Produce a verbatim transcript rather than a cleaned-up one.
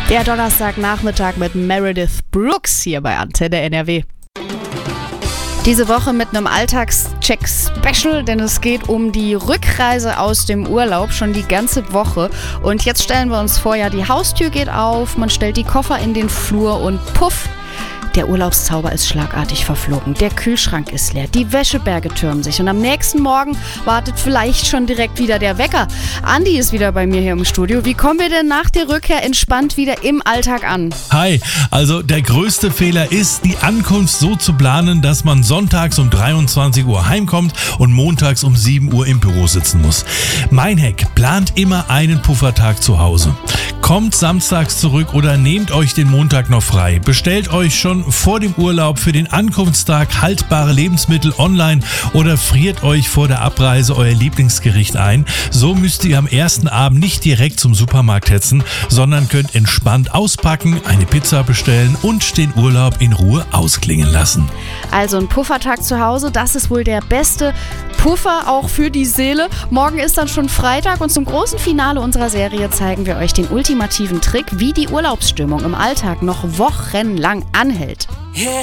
Der Donnerstagnachmittag mit Meredith Brooks hier bei Antenne N R W. Diese Woche mit einem Alltagscheck-Special, denn es geht um die Rückreise aus dem Urlaub schon die ganze Woche. Und jetzt stellen wir uns vor, ja, die Haustür geht auf, man stellt die Koffer in den Flur und puff, der Urlaubszauber ist schlagartig verflogen. Der Kühlschrank ist leer, die Wäscheberge türmen sich und am nächsten Morgen wartet vielleicht schon direkt wieder der Wecker. Andi ist wieder bei mir hier im Studio. Wie kommen wir denn nach der Rückkehr entspannt wieder im Alltag an? Hi, also der größte Fehler ist, die Ankunft so zu planen, dass man sonntags um dreiundzwanzig Uhr heimkommt und montags um sieben Uhr im Büro sitzen muss. Mein Hack: plant immer einen Puffertag zu Hause. Kommt samstags zurück oder nehmt euch den Montag noch frei. Bestellt euch schon vor dem Urlaub für den Ankunftstag haltbare Lebensmittel online oder friert euch vor der Abreise euer Lieblingsgericht ein. So müsst ihr am ersten Abend nicht direkt zum Supermarkt hetzen, sondern könnt entspannt auspacken, eine Pizza bestellen und den Urlaub in Ruhe ausklingen lassen. Also ein Puffertag zu Hause, das ist wohl der beste Puffer auch für die Seele. Morgen ist dann schon Freitag und zum großen Finale unserer Serie zeigen wir euch den ultimativen Trick, wie die Urlaubsstimmung im Alltag noch wochenlang anhält.